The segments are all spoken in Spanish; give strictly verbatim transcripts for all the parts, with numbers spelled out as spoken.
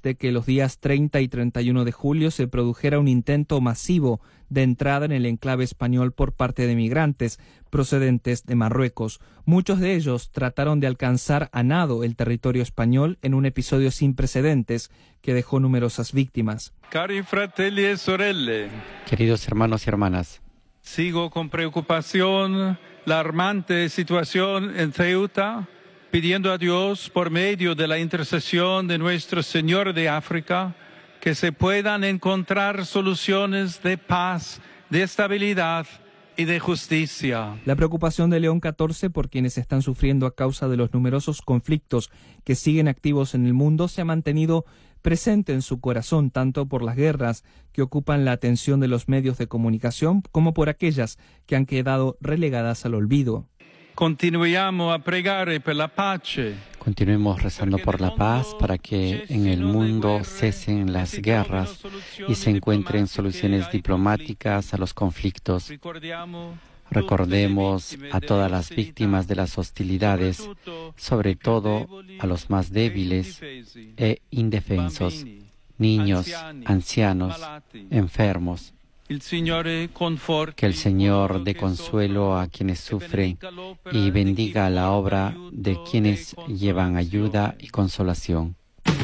de que los días treinta y treinta y uno de julio se produjera un intento masivo de entrada en el enclave español por parte de migrantes procedentes de Marruecos. Muchos de ellos trataron de alcanzar a nado el territorio español en un episodio sin precedentes que dejó numerosas víctimas. Cari fratelli e sorelle, queridos hermanos y hermanas, sigo con preocupación la alarmante situación en Ceuta, pidiendo a Dios, por medio de la intercesión de Nuestro Señor de África, que se puedan encontrar soluciones de paz, de estabilidad y de justicia. La preocupación de León catorce por quienes están sufriendo a causa de los numerosos conflictos que siguen activos en el mundo se ha mantenido presente en su corazón, tanto por las guerras que ocupan la atención de los medios de comunicación como por aquellas que han quedado relegadas al olvido. Continuiamo a pregare per la pace. Continuemos rezando por la paz para que en el mundo cesen las guerras y se encuentren soluciones diplomáticas a los conflictos. Recordemos a todas las víctimas de las hostilidades, sobre todo a los más débiles e indefensos, niños, ancianos, enfermos. Que el Señor dé consuelo a quienes sufren y bendiga la obra de quienes llevan ayuda y consolación.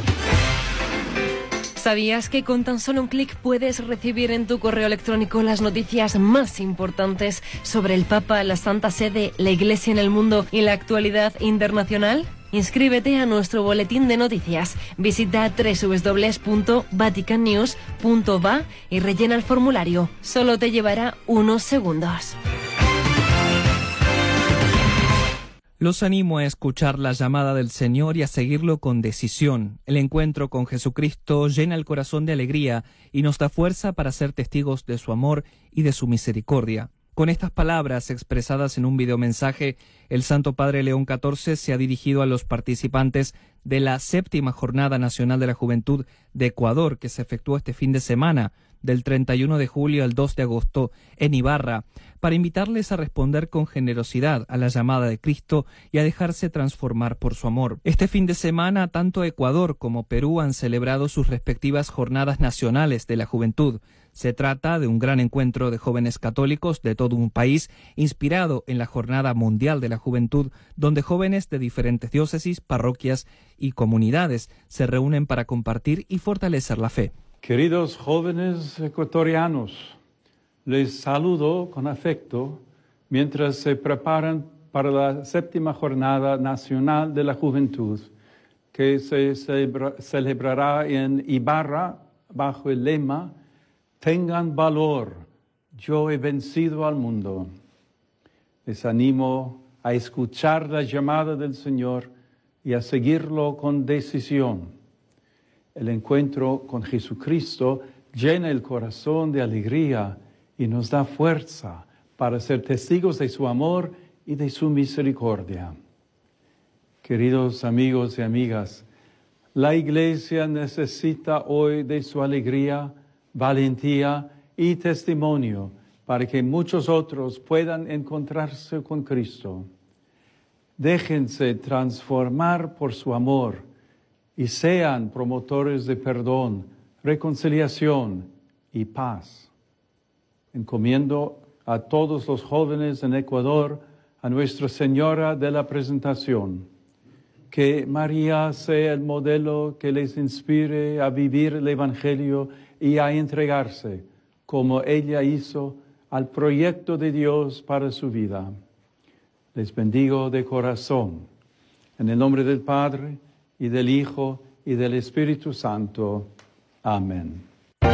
¿Sabías que con tan solo un clic puedes recibir en tu correo electrónico las noticias más importantes sobre el Papa, la Santa Sede, la Iglesia en el mundo y la actualidad internacional? Inscríbete a nuestro boletín de noticias. Visita doble u doble u doble u punto vatican news punto va y rellena el formulario. Solo te llevará unos segundos. Los animo a escuchar la llamada del Señor y a seguirlo con decisión. El encuentro con Jesucristo llena el corazón de alegría y nos da fuerza para ser testigos de su amor y de su misericordia. Con estas palabras expresadas en un videomensaje, el Santo Padre León catorce se ha dirigido a los participantes de la séptima Jornada Nacional de la Juventud de Ecuador, que se efectuó este fin de semana, del treinta y uno de julio al dos de agosto, en Ibarra, para invitarles a responder con generosidad a la llamada de Cristo y a dejarse transformar por su amor. Este fin de semana, tanto Ecuador como Perú han celebrado sus respectivas Jornadas Nacionales de la Juventud. Se trata de un gran encuentro de jóvenes católicos de todo un país, inspirado en la Jornada Mundial de la Juventud, donde jóvenes de diferentes diócesis, parroquias y comunidades se reúnen para compartir y fortalecer la fe. Queridos jóvenes ecuatorianos, les saludo con afecto mientras se preparan para la séptima Jornada Nacional de la Juventud, que se celebra, celebrará en Ibarra bajo el lema «Tengan valor, yo he vencido al mundo». Les animo a escuchar la llamada del Señor y a seguirlo con decisión. El encuentro con Jesucristo llena el corazón de alegría y nos da fuerza para ser testigos de su amor y de su misericordia. Queridos amigos y amigas, la Iglesia necesita hoy de su alegría, valentía y testimonio para que muchos otros puedan encontrarse con Cristo. Déjense transformar por su amor y sean promotores de perdón, reconciliación y paz. Encomiendo a todos los jóvenes en Ecuador a Nuestra Señora de la Presentación. Que María sea el modelo que les inspire a vivir el Evangelio y a entregarse, como ella hizo, al proyecto de Dios para su vida. Les bendigo de corazón. En el nombre del Padre, y del Hijo, y del Espíritu Santo. Amén.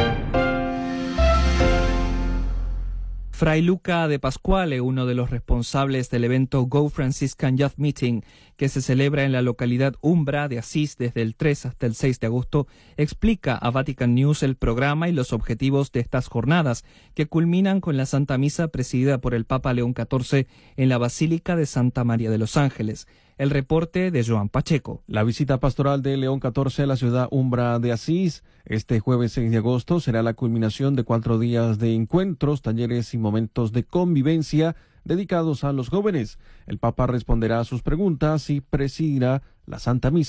Fray Luca de Pasquale, uno de los responsables del evento Go Franciscan Youth Meeting, que se celebra en la localidad Umbra de Asís desde el tres hasta el seis de agosto, explica a Vatican News el programa y los objetivos de estas jornadas, que culminan con la Santa Misa presidida por el Papa León catorce en la Basílica de Santa María de los Ángeles. El reporte de Joan Pacheco. La visita pastoral de León catorce a la ciudad Umbra de Asís este jueves seis de agosto será la culminación de cuatro días de encuentros, talleres y momentos de convivencia dedicados a los jóvenes. El Papa responderá a sus preguntas y presidirá la Santa Misa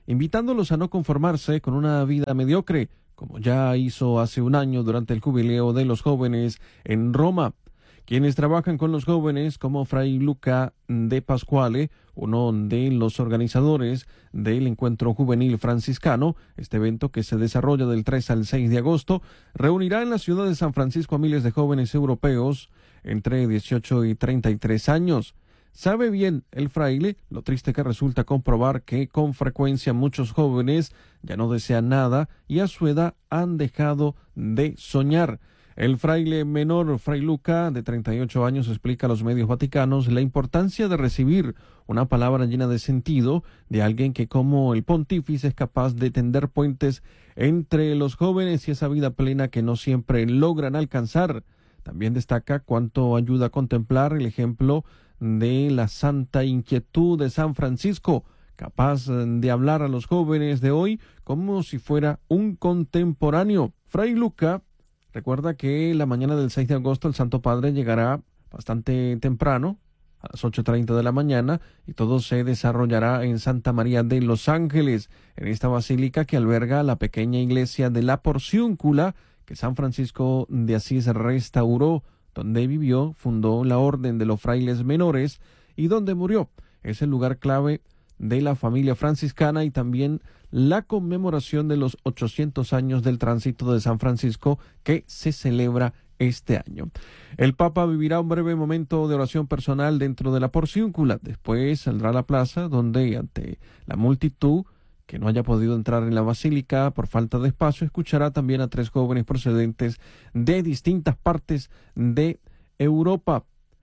invitándolos a no conformarse con una vida mediocre, como ya hizo hace un año durante el jubileo de los jóvenes en Roma. Quienes trabajan con los jóvenes, como Fray Luca de Pasquale, uno de los organizadores del Encuentro Juvenil Franciscano, este evento que se desarrolla del tres al seis de agosto, reunirá en la ciudad de San Francisco a miles de jóvenes europeos entre dieciocho y treinta y tres años. Sabe bien el fraile lo triste que resulta comprobar que con frecuencia muchos jóvenes ya no desean nada y a su edad han dejado de soñar. El fraile menor, Fray Luca, de treinta y ocho años, explica a los medios vaticanos la importancia de recibir una palabra llena de sentido de alguien que, como el pontífice, es capaz de tender puentes entre los jóvenes y esa vida plena que no siempre logran alcanzar. También destaca cuánto ayuda a contemplar el ejemplo de la santa inquietud de San Francisco, capaz de hablar a los jóvenes de hoy como si fuera un contemporáneo. Fray Luca recuerda que la mañana del seis de agosto el Santo Padre llegará bastante temprano, a las ocho treinta de la mañana, y todo se desarrollará en Santa María de los Ángeles, en esta basílica que alberga la pequeña iglesia de la Porciúncula que San Francisco de Asís restauró, donde vivió, fundó la Orden de los Frailes Menores y donde murió. Es el lugar clave de la familia franciscana y también la conmemoración de los ochocientos años del tránsito de San Francisco que se celebra este año. El Papa vivirá un breve momento de oración personal dentro de la Porciúncula. Después saldrá a la plaza donde, ante la multitud que no haya podido entrar en la basílica por falta de espacio, escuchará también a tres jóvenes procedentes de distintas partes de Europa.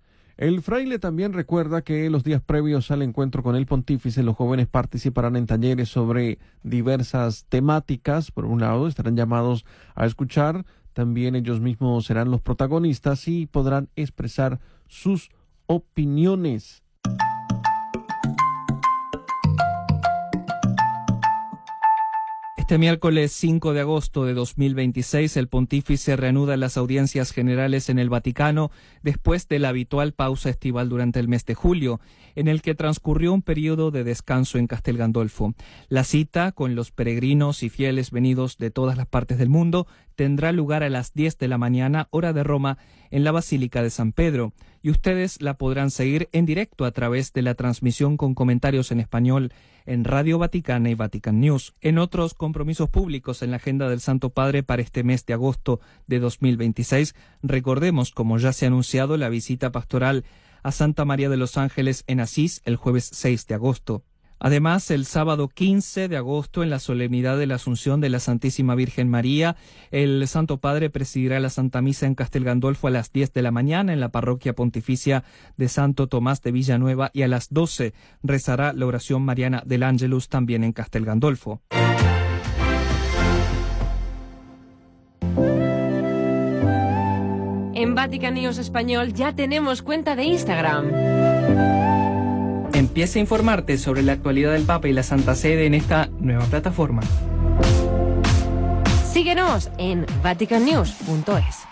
El fraile también recuerda que los días previos al encuentro con el pontífice, los jóvenes participarán en talleres sobre diversas temáticas. Por un lado, estarán llamados a escuchar, también ellos mismos serán los protagonistas y podrán expresar sus opiniones. Este miércoles cinco de agosto de dos mil veintiséis, el pontífice reanuda las audiencias generales en el Vaticano después de la habitual pausa estival durante el mes de julio, en el que transcurrió un periodo de descanso en Castel Gandolfo. La cita con los peregrinos y fieles venidos de todas las partes del mundo tendrá lugar a las diez de la mañana, hora de Roma, en la Basílica de San Pedro, y ustedes la podrán seguir en directo a través de la transmisión con comentarios en español en Radio Vaticana y Vatican News. En otros compromisos públicos en la agenda del Santo Padre para este mes de agosto de dos mil veintiséis, recordemos, como ya se ha anunciado, la visita pastoral a Santa María de los Ángeles en Asís el jueves seis de agosto. Además, el sábado quince de agosto, en la solemnidad de la Asunción de la Santísima Virgen María, el Santo Padre presidirá la Santa Misa en Castel Gandolfo a las diez de la mañana en la Parroquia Pontificia de Santo Tomás de Villanueva, y a las doce rezará la oración mariana del Ángelus también en Castel Gandolfo. En Vatican News Español ya tenemos cuenta de Instagram. Empieza a informarte sobre la actualidad del Papa y la Santa Sede en esta nueva plataforma. Síguenos en vatican news punto es.